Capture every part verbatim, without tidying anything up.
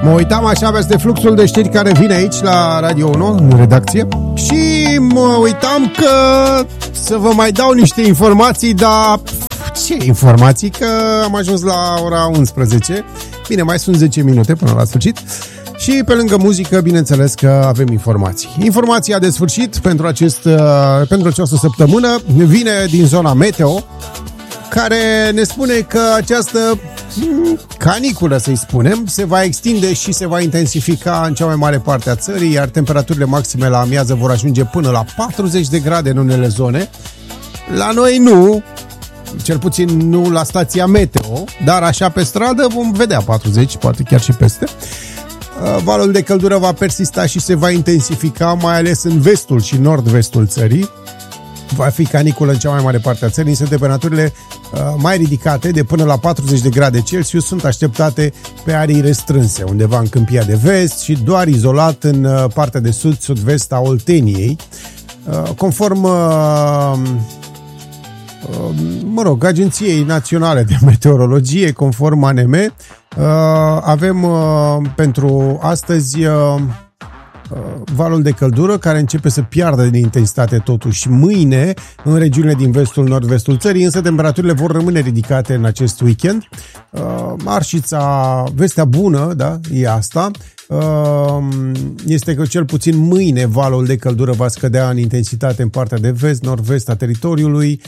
Mă uitam așa peste fluxul de știri care vine aici la Radio unu, în redacție, și mă uitam că să vă mai dau niște informații, dar ce informații? Că am ajuns la ora unsprezece. Bine, mai sunt zece minute până la sfârșit. Și pe lângă muzică, bineînțeles că avem informații. Informația de sfârșit pentru, acest, pentru această săptămână vine din zona meteo, care ne spune că această caniculă, să-i spunem, se va extinde și se va intensifica în cea mai mare parte a țării, iar temperaturile maxime la amiază vor ajunge până la patruzeci de grade în unele zone. La noi nu, cel puțin nu la stația meteo, dar așa pe stradă vom vedea patruzeci, poate chiar și peste. Valul de căldură va persista și se va intensifica, mai ales în vestul și nord-vestul țării. Va fi caniculă în cea mai mare parte a țării, însă temperaturile uh, mai ridicate, de până la patruzeci de grade Celsius, sunt așteptate pe arii restrânse, undeva în Câmpia de Vest și doar izolat în uh, partea de sud-sud-vest a Olteniei. Uh, conform uh, uh, mă rog, Agenției Naționale de Meteorologie, conform A N M, uh, avem uh, pentru astăzi uh, valul de căldură care începe să piardă din intensitate totuși mâine în regiunile din vestul, nord-vestul țării, însă temperaturile vor rămâne ridicate în acest weekend. Arșița, vestea bună, da, e asta, este că cel puțin mâine valul de căldură va scădea în intensitate în partea de vest, nord-vest a teritoriului.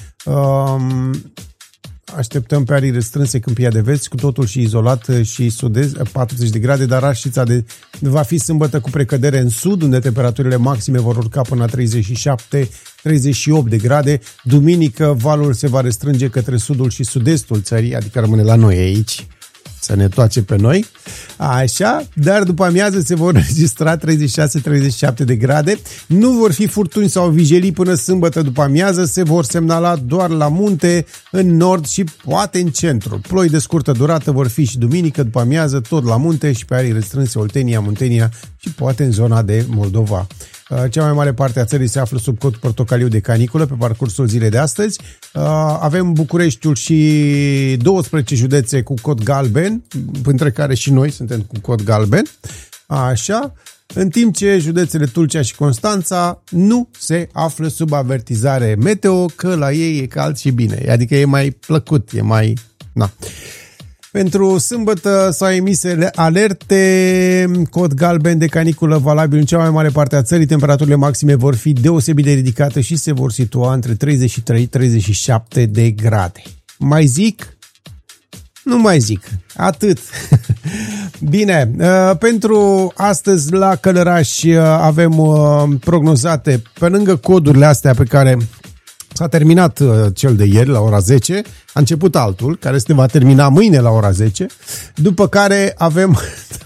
Așteptăm pe arii restrânse Câmpia de Vest, cu totul și izolat și sud-est, patruzeci de grade, dar Arșița de, va fi sâmbătă cu precădere în sud, unde temperaturile maxime vor urca până la treizeci și șapte treizeci și opt de grade. Duminică valul se va restrânge către sudul și sud-estul țării, adică rămâne la noi aici, să ne toace pe noi. Așa, dar după amiază se vor înregistra treizeci și șase treizeci și șapte de grade. Nu vor fi furtuni sau vijelii până sâmbătă după amiază, se vor semnala doar la munte, în nord și poate în centru. Ploi de scurtă durată vor fi și duminică după amiază, tot la munte și pe arii restrânse Oltenia, Muntenia și poate în zona de Moldova. Cea mai mare parte a țării se află sub cod portocaliu de caniculă pe parcursul zilei de astăzi. Avem Bucureștiul și douăsprezece județe cu cod galben, între care și noi suntem cu cod galben. Așa, în timp ce județele Tulcea și Constanța nu se află sub avertizare meteo, că la ei e cald și bine, adică e mai plăcut, e mai... Na. Pentru sâmbătă s-au emis alerte, cod galben de caniculă valabil în cea mai mare parte a țării. Temperaturile maxime vor fi deosebit de ridicate și se vor situa între treizeci și trei treizeci și șapte de grade. Mai zic? Nu mai zic. Atât. Bine, pentru astăzi la Călăraș avem prognozate, pe lângă codurile astea pe care... S-a terminat uh, cel de ieri la ora zece, a început altul, care se va termina mâine la ora zece, după care avem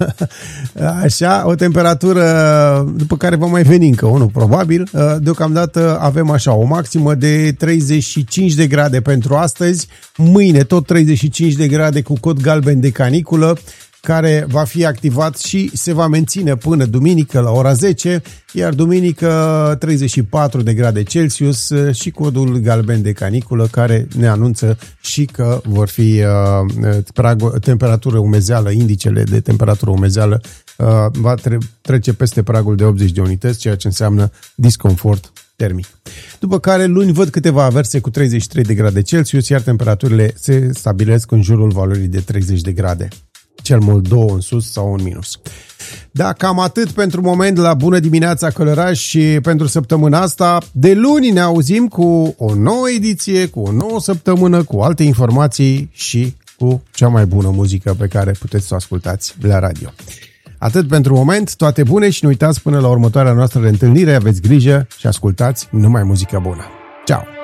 așa o temperatură, după care va mai veni încă unul, probabil. Uh, deocamdată avem așa o maximă de treizeci și cinci de grade pentru astăzi, mâine tot treizeci și cinci de grade cu cod galben de caniculă, care va fi activat și se va menține până duminică la ora zece, iar duminică treizeci și patru de grade Celsius și codul galben de caniculă, care ne anunță și că vor fi uh, pragul, temperatură umezeală, indicele de temperatură umezeală uh, va tre- trece peste pragul de optzeci de unități, ceea ce înseamnă disconfort termic. După care luni văd câteva averse cu treizeci și trei de grade Celsius, iar temperaturile se stabilesc în jurul valorii de treizeci de grade. Cel mult două în sus sau în minus. Da, cam atât pentru moment la Bună Dimineața Călăraș și pentru săptămâna asta. De luni ne auzim cu o nouă ediție, cu o nouă săptămână, cu alte informații și cu cea mai bună muzică pe care puteți să o ascultați la radio. Atât pentru moment, toate bune și nu uitați până la următoarea noastră reîntâlnire, aveți grijă și ascultați numai muzică bună. Ciao!